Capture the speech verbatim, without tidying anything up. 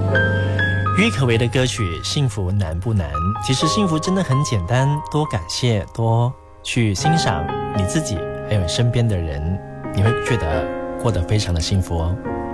郁可唯的歌曲《幸福难不难》，其实幸福真的很简单，多感谢，多去欣赏你自己还有身边的人，你会觉得过得非常的幸福哦。